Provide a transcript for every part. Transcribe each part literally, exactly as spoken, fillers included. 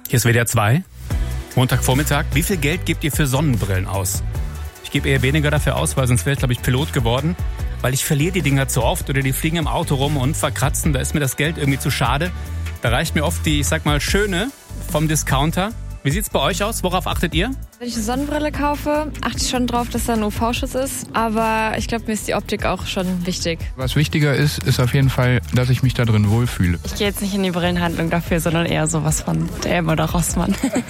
Hier ist W D R zwei, Montagvormittag. Wie viel Geld gebt ihr für Sonnenbrillen aus? Ich gebe eher weniger dafür aus, weil sonst wäre ich, glaube ich, Pilot geworden. Weil ich verliere die Dinger zu oft oder die fliegen im Auto rum und verkratzen. Da ist mir das Geld irgendwie zu schade. Da reicht mir oft die, ich sag mal, schöne vom Discounter. Wie sieht's bei euch aus? Worauf achtet ihr? Wenn ich eine Sonnenbrille kaufe, achte ich schon drauf, dass da ein U V-Schutz ist. Aber ich glaube, mir ist die Optik auch schon wichtig. Was wichtiger ist, ist auf jeden Fall, dass ich mich da drin wohlfühle. Ich gehe jetzt nicht in die Brillenhandlung dafür, sondern eher sowas von D M oder Rossmann.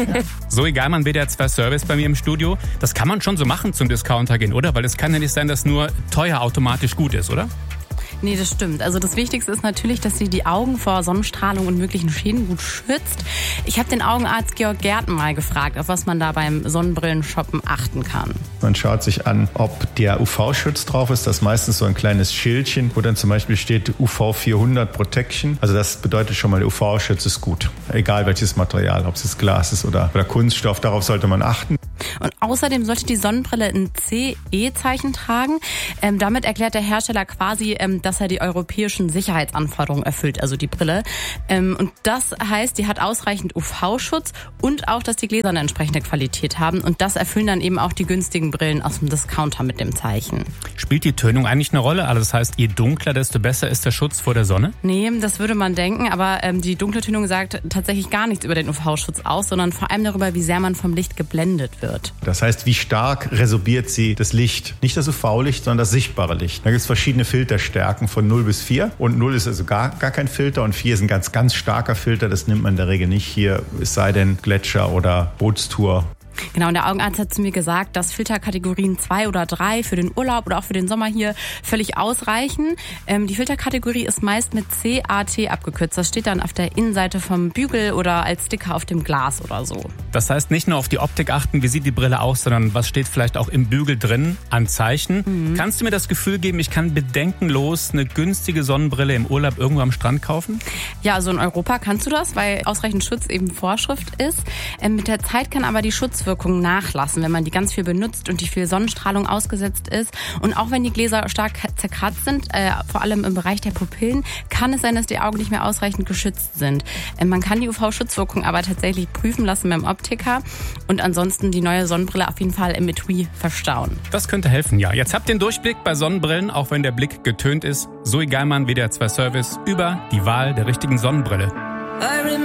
So, egal, man W D R zwei Service bei mir im Studio. Das kann man schon so machen, zum Discounter gehen, oder? Weil es kann ja nicht sein, dass nur teuer automatisch gut ist, oder? Nee, das stimmt. Also das Wichtigste ist natürlich, dass sie die Augen vor Sonnenstrahlung und möglichen Schäden gut schützt. Ich habe den Augenarzt Georg Gärten mal gefragt, auf was man da beim Sonnenbrillenshoppen achten kann. Man schaut sich an, ob der U V-Schutz drauf ist. Das ist meistens so ein kleines Schildchen, wo dann zum Beispiel steht U V vierhundert Protection. Also das bedeutet schon mal, der U V-Schutz ist gut. Egal welches Material, ob es Glas ist oder, oder Kunststoff, darauf sollte man achten. Und außerdem sollte die Sonnenbrille ein C E-Zeichen tragen. Ähm, damit erklärt der Hersteller quasi, ähm, dass er die europäischen Sicherheitsanforderungen erfüllt, also die Brille. Ähm, und das heißt, die hat ausreichend U V-Schutz und auch, dass die Gläser eine entsprechende Qualität haben. Und das erfüllen dann eben auch die günstigen Brillen aus dem Discounter mit dem Zeichen. Spielt die Tönung eigentlich eine Rolle? Also das heißt, je dunkler, desto besser ist der Schutz vor der Sonne? Nee, das würde man denken, aber ähm, die dunkle Tönung sagt tatsächlich gar nichts über den U V-Schutz aus, sondern vor allem darüber, wie sehr man vom Licht geblendet wird. Das heißt, wie stark resorbiert sie das Licht? Nicht das U V-Licht, sondern das sichtbare Licht. Da gibt es verschiedene Filterstärken von null bis vier. Und null ist also gar, gar kein Filter und vier ist ein ganz, ganz starker Filter. Das nimmt man in der Regel nicht hier, es sei denn Gletscher oder Bootstour. Genau, und der Augenarzt hat zu mir gesagt, dass Filterkategorien zwei oder drei für den Urlaub oder auch für den Sommer hier völlig ausreichen. Ähm, die Filterkategorie ist meist mit C A T abgekürzt. Das steht dann auf der Innenseite vom Bügel oder als Sticker auf dem Glas oder so. Das heißt, nicht nur auf die Optik achten, wie sieht die Brille aus, sondern was steht vielleicht auch im Bügel drin an Zeichen. Mhm. Kannst du mir das Gefühl geben, ich kann bedenkenlos eine günstige Sonnenbrille im Urlaub irgendwo am Strand kaufen? Ja, also in Europa kannst du das, weil ausreichend Schutz eben Vorschrift ist. Ähm, mit der Zeit kann aber die Schutzwirkung nachlassen, wenn man die ganz viel benutzt und die viel Sonnenstrahlung ausgesetzt ist. Und auch wenn die Gläser stark zerkratzt sind, äh, vor allem im Bereich der Pupillen, kann es sein, dass die Augen nicht mehr ausreichend geschützt sind. Äh, man kann die U V-Schutzwirkung aber tatsächlich prüfen lassen beim Optiker und ansonsten die neue Sonnenbrille auf jeden Fall im Etui verstauen. Das könnte helfen, ja. Jetzt habt ihr den Durchblick bei Sonnenbrillen, auch wenn der Blick getönt ist. Zoe Geilmann, W D R zwei Service, über die Wahl der richtigen Sonnenbrille.